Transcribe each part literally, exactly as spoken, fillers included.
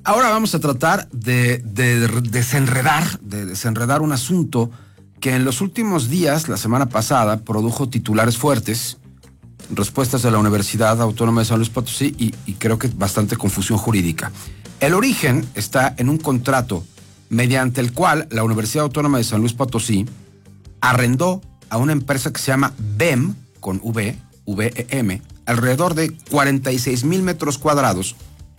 Ahora vamos a tratar de, de desenredar, de desenredar un asunto que en los últimos días, la semana pasada, produjo titulares fuertes, respuestas de la Universidad Autónoma de San Luis Potosí y, y creo que bastante confusión jurídica. El origen está en un contrato mediante el cual la Universidad Autónoma de San Luis Potosí arrendó a una empresa que se llama V E M, con V, V E M, alrededor de cuarenta y seis mil metros cuadrados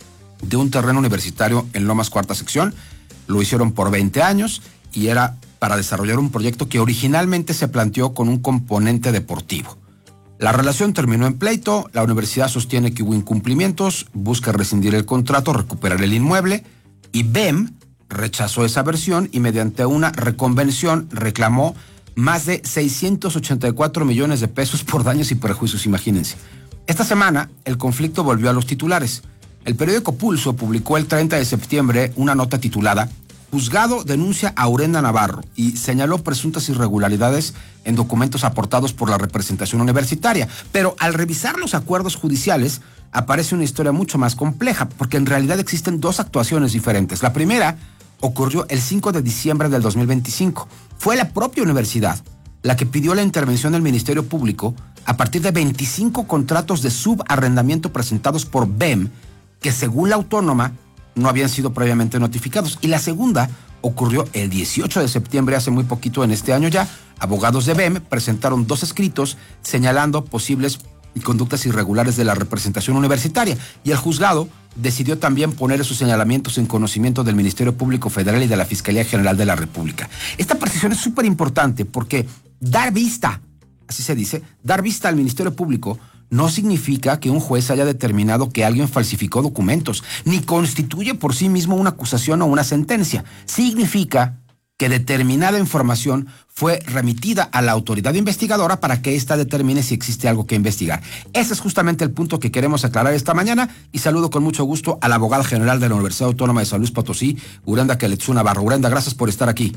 de un terreno universitario en Lomas Cuarta Sección. Lo hicieron por veinte años y era para desarrollar un proyecto que originalmente se planteó con un componente deportivo. La relación terminó en pleito, la universidad sostiene que hubo incumplimientos, busca rescindir el contrato, recuperar el inmueble, y V E M rechazó esa versión y mediante una reconvención reclamó más de seiscientos ochenta y cuatro millones de pesos por daños y perjuicios, imagínense. Esta semana el conflicto volvió a los titulares. El periódico Pulso publicó el treinta de septiembre una nota titulada Juzgado denuncia a Urenda Navarro y señaló presuntas irregularidades en documentos aportados por la representación universitaria. Pero al revisar los acuerdos judiciales aparece una historia mucho más compleja, porque en realidad existen dos actuaciones diferentes. La primera ocurrió el cinco de diciembre del dos mil veinticinco. Fue la propia universidad la que pidió la intervención del Ministerio Público a partir de veinticinco contratos de subarrendamiento presentados por V E M, que según la autónoma no habían sido previamente notificados. Y la segunda ocurrió el dieciocho de septiembre, hace muy poquito en este año ya. Abogados de V E M presentaron dos escritos señalando posibles conductas irregulares de la representación universitaria, y el juzgado decidió también poner esos señalamientos en conocimiento del Ministerio Público Federal y de la Fiscalía General de la República. Esta precisión es súper importante porque dar vista, así se dice, dar vista al Ministerio Público no significa que un juez haya determinado que alguien falsificó documentos, ni constituye por sí mismo una acusación o una sentencia. Significa que determinada información fue remitida a la autoridad investigadora para que ésta determine si existe algo que investigar. Ese es justamente el punto que queremos aclarar esta mañana, y saludo con mucho gusto a la abogada general de la Universidad Autónoma de San Luis Potosí, Urenda Keletsu Navarro. Urenda, gracias por estar aquí.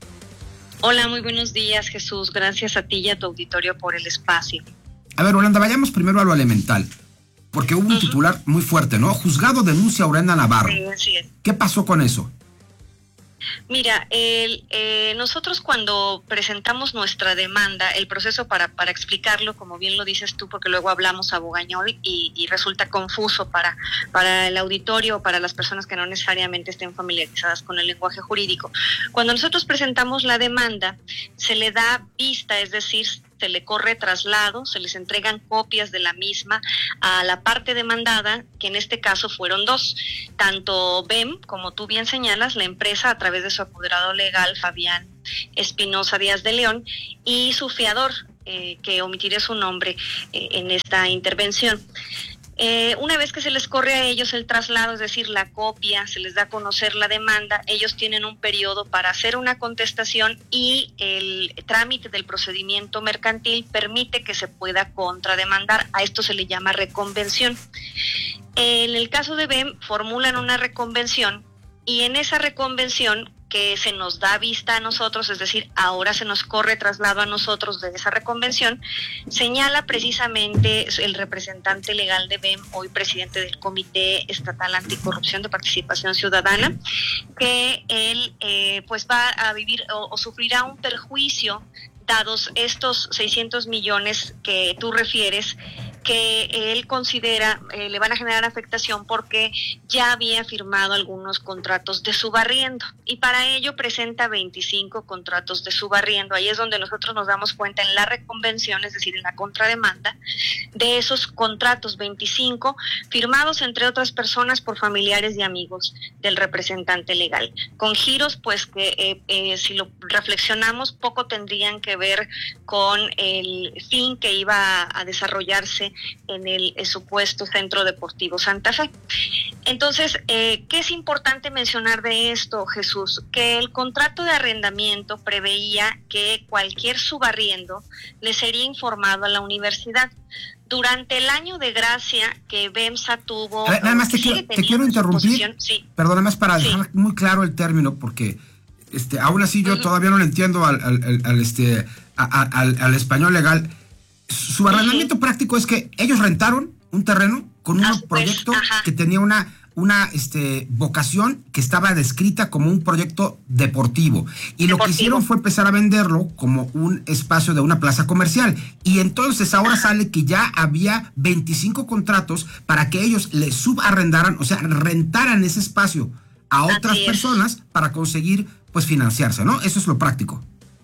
Hola, muy buenos días, Jesús. Gracias a ti y a tu auditorio por el espacio. A ver, Urenda, vayamos primero a lo elemental, porque hubo un uh-huh. titular muy fuerte, ¿no? Juzgado denuncia a Urenda Navarro. Sí, así es. ¿Qué pasó con eso? Mira, el, eh, nosotros cuando presentamos nuestra demanda, el proceso para, para explicarlo, como bien lo dices tú, porque luego hablamos a bogañol y, y resulta confuso para, para el auditorio o para las personas que no necesariamente estén familiarizadas con el lenguaje jurídico. Cuando nosotros presentamos la demanda, se le da vista, es decir, se le corre traslado, se les entregan copias de la misma a la parte demandada, que en este caso fueron dos, tanto V E M, como tú bien señalas, la empresa a través de su apoderado legal, Fabián Espinosa Díaz de León, y su fiador, eh, que omitiré su nombre eh, en esta intervención. Eh, una vez que se les corre a ellos el traslado, es decir, la copia, se les da a conocer la demanda, ellos tienen un periodo para hacer una contestación y el trámite del procedimiento mercantil permite que se pueda contrademandar. A esto se le llama reconvención. En el caso de V E M, formulan una reconvención y en esa reconvención que se nos da vista a nosotros, es decir, ahora se nos corre traslado a nosotros de esa reconvención, señala precisamente el representante legal de V E M, hoy presidente del Comité Estatal Anticorrupción de Participación Ciudadana, que él eh, pues va a vivir o, o sufrirá un perjuicio dados estos seiscientos millones que tú refieres, que él considera eh, le van a generar afectación porque ya había firmado algunos contratos de subarriendo y para ello presenta veinticinco contratos de subarriendo. Ahí es donde nosotros nos damos cuenta en la reconvención, es decir, en la contrademanda, de esos contratos veinticinco firmados entre otras personas por familiares y amigos del representante legal, con giros pues que eh, eh, si lo reflexionamos poco tendrían que ver con el fin que iba a desarrollarse en el, el supuesto Centro Deportivo Santa Fe. Entonces, eh, ¿qué es importante mencionar de esto, Jesús? Que el contrato de arrendamiento preveía que cualquier subarriendo le sería informado a la universidad. Durante el año de gracia que VEMSA tuvo... Nada más te quiero, te quiero interrumpir, sí. Perdón, nada más para sí. dejar muy claro el término, porque este, aún así yo uh-huh. todavía no lo entiendo al, al, al, al, este, a, a, al, al español legal. Su arrendamiento uh-huh. práctico es que ellos rentaron un terreno con un ah, proyecto pues, que tenía una una este, vocación que estaba descrita como un proyecto deportivo. Y lo deportivo. que hicieron fue empezar a venderlo como un espacio de una plaza comercial. Y entonces ahora Ajá. sale que ya había veinticinco contratos para que ellos le subarrendaran, o sea, rentaran ese espacio a otras personas para conseguir, pues, financiarse, ¿no? Eso es lo práctico.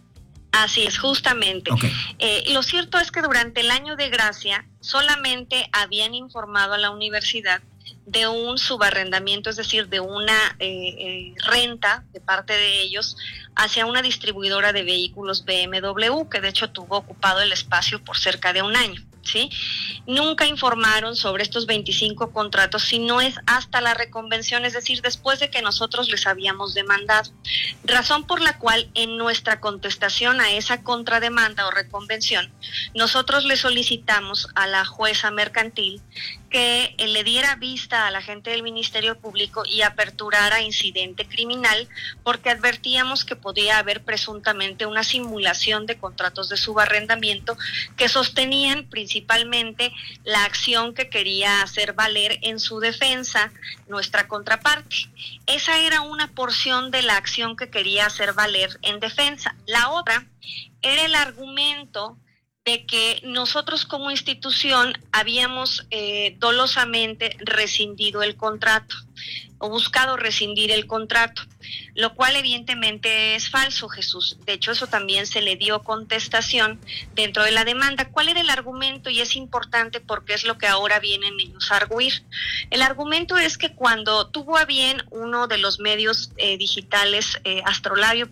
Así es, justamente. Okay. Eh, lo cierto es que durante el año de gracia solamente habían informado a la universidad de un subarrendamiento, es decir, de una eh, eh, renta de parte de ellos hacia una distribuidora de vehículos B M W, que de hecho tuvo ocupado el espacio por cerca de un año. ¿Sí? Nunca informaron sobre estos veinticinco contratos, si no es hasta la reconvención, es decir, después de que nosotros les habíamos demandado. Razón por la cual en nuestra contestación a esa contrademanda o reconvención, nosotros le solicitamos a la jueza mercantil que le diera vista a la gente del Ministerio Público y aperturara incidente criminal, porque advertíamos que podía haber presuntamente una simulación de contratos de subarrendamiento que sostenían principalmente la acción que quería hacer valer en su defensa nuestra contraparte. Esa era una porción de la acción que quería hacer valer en defensa. La otra era el argumento de que nosotros como institución habíamos eh, dolosamente rescindido el contrato o buscado rescindir el contrato, lo cual evidentemente es falso, Jesús. De hecho, eso también se le dio contestación dentro de la demanda. ¿Cuál era el argumento? Y es importante porque es lo que ahora vienen ellos a arguir. El argumento es que cuando tuvo a bien uno de los medios eh, digitales, eh, Astrolabio,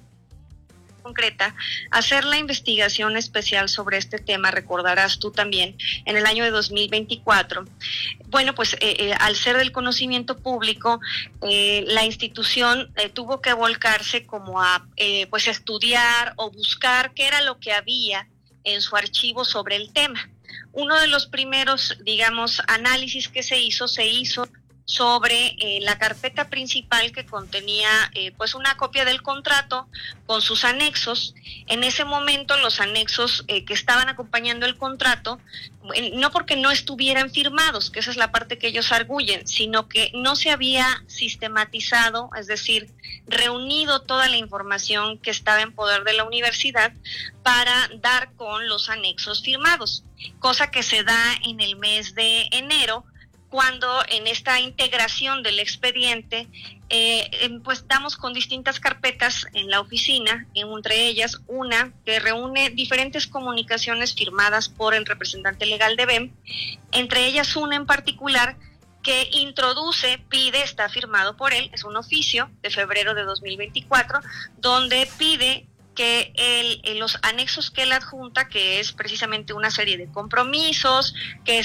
concreta, hacer la investigación especial sobre este tema, recordarás tú también, en el año de dos mil veinticuatro. Bueno, pues eh, eh, al ser del conocimiento público, eh, la institución eh, tuvo que volcarse como a eh, pues estudiar o buscar qué era lo que había en su archivo sobre el tema. Uno de los primeros, digamos, análisis que se hizo, se hizo sobre eh, la carpeta principal que contenía eh, pues una copia del contrato con sus anexos. En ese momento los anexos eh, que estaban acompañando el contrato, eh, no porque no estuvieran firmados, que esa es la parte que ellos arguyen, sino que no se había sistematizado, es decir, reunido toda la información que estaba en poder de la universidad para dar con los anexos firmados, cosa que se da en el mes de enero, cuando en esta integración del expediente, eh, pues damos con distintas carpetas en la oficina, entre ellas una que reúne diferentes comunicaciones firmadas por el representante legal de B E M, entre ellas una en particular que introduce, pide, está firmado por él, es un oficio de febrero de dos mil veinticuatro, donde pide que el, los anexos que él adjunta, que es precisamente una serie de compromisos, que es